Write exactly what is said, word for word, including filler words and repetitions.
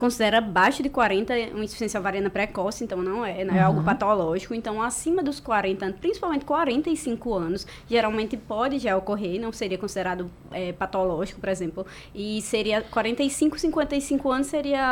considera abaixo de quarenta uma insuficiência ovariana precoce, então não é, não é uhum. algo patológico. Então, acima dos quarenta anos, principalmente quarenta e cinco anos, geralmente pode já ocorrer, não seria considerado é, patológico, por exemplo. E seria quarenta e cinco, cinquenta e cinco anos seria